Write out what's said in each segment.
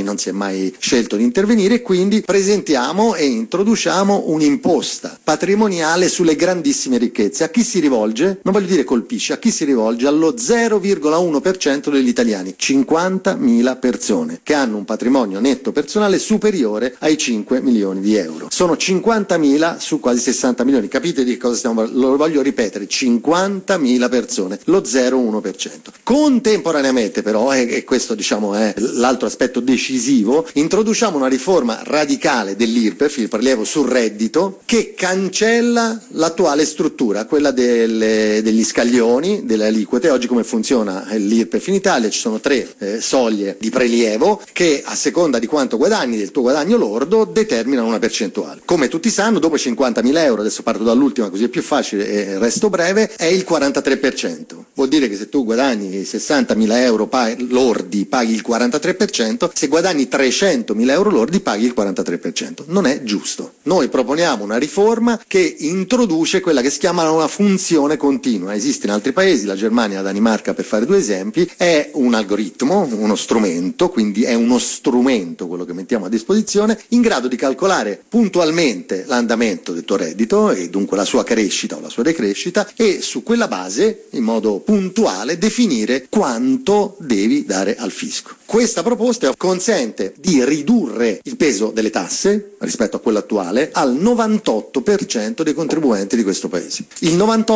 non si è mai scelto di intervenire, quindi presentiamo e introduciamo un'imposta patrimoniale sulle grandissime ricchezze. A chi si rivolge? Non voglio dire colpisce, a chi si rivolge? Allo 0,1% degli italiani, 50.000 persone che hanno un patrimonio netto personale superiore ai 5 milioni di euro. Sono 50.000 su quasi 60 milioni, capite di cosa stiamo parlando? Lo voglio ripetere, 50.000 persone, lo 0,1%. Contemporaneamente però, e questo diciamo è l'altro aspetto decisivo, introduciamo una riforma radicale dell'IRPEF, il prelievo sul reddito, che cancella l'attuale struttura, quella degli scaglioni, delle aliquote. Oggi come funziona l'IRPEF in Italia? Ci sono 3 soglie di prelievo che a seconda di quanto guadagni, del tuo guadagno lordo, determinano una percentuale. Come tutti sanno, dopo 50.000 euro, adesso parto dall'ultima così è più facile e resto breve, è il 43%. Vuol dire che se tu guadagni 60.000 euro lordi paghi il 43%, se guadagni 300.000 euro lordi paghi il 43%. Non è giusto. Noi proponiamo una riforma che introduce quella che si chiama una funzione continua. Esiste in altri paesi, la Germania, la Danimarca per fare 2 esempi, è un algoritmo, uno strumento, quindi è uno strumento quello che mettiamo a disposizione, in grado di calcolare puntualmente l'andamento del tuo reddito e dunque la sua crescita o la sua decrescita, e su quella base, in modo puntuale, definire quanto devi dare al fisco. Questa proposta consente di ridurre il peso delle tasse rispetto a quello attuale al 98% dei contribuenti di questo paese. Il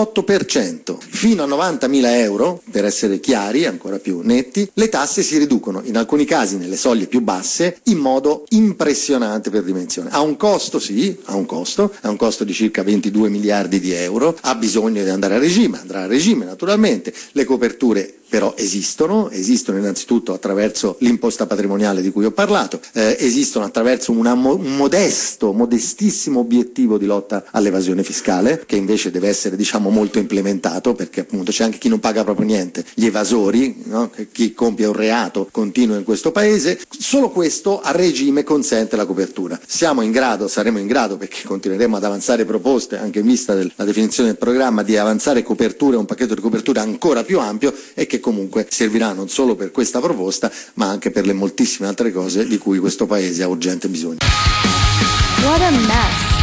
98%. Fino a 90.000 euro, per essere chiari, ancora più netti, le tasse si riducono, in alcuni casi nelle soglie più basse, in modo impressionante per dimensione. Ha un costo, sì, ha un costo di circa 22 miliardi di euro, ha bisogno di andrà a regime naturalmente, le coperture però esistono innanzitutto attraverso l'imposta patrimoniale di cui ho parlato, esistono attraverso un modestissimo obiettivo di lotta all'evasione fiscale, che invece deve essere molto implementato, perché appunto c'è anche chi non paga proprio niente, gli evasori, no? Chi compie un reato continua in questo paese. Solo questo a regime consente la copertura. Saremo in grado, perché continueremo ad avanzare proposte anche in vista della definizione del programma, di avanzare coperture, un pacchetto di copertura ancora più ampio e che comunque servirà non solo per questa proposta ma anche per le moltissime altre cose di cui questo paese ha urgente bisogno. What a mess.